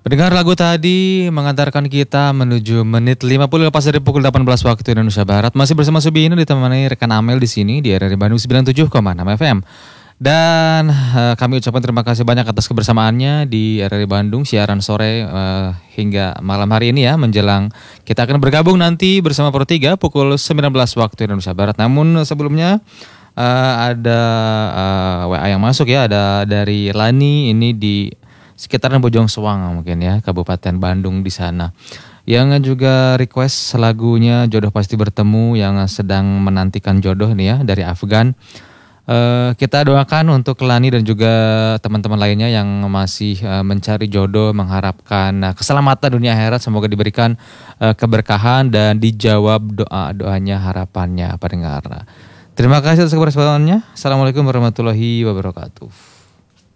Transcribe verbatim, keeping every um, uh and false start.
Pendengar lagu tadi mengantarkan kita menuju menit lima puluh lepas dari pukul delapan belas waktu Indonesia Barat. Masih bersama Subino ditemani rekan Amel di sini di R R I Bandung sembilan puluh tujuh koma enam F M. Dan uh, kami ucapkan terima kasih banyak atas kebersamaannya di R R I Bandung siaran sore uh, hingga malam hari ini ya, menjelang kita akan bergabung nanti bersama Pro tiga pukul sembilan belas waktu Indonesia Barat. Namun sebelumnya uh, ada uh, W A yang masuk ya, ada dari Lani ini di sekitaran Bojong Soang mungkin ya, Kabupaten Bandung di sana. Yang juga request lagunya Jodoh Pasti Bertemu yang sedang menantikan jodoh nih ya dari Afgan. Uh, kita doakan untuk Lani dan juga teman-teman lainnya yang masih uh, mencari jodoh, mengharapkan uh, keselamatan dunia akhirat, semoga diberikan uh, keberkahan dan dijawab doa-doanya, harapannya pendengar. Terima kasih atas kebersamaannya. Assalamualaikum warahmatullahi wabarakatuh.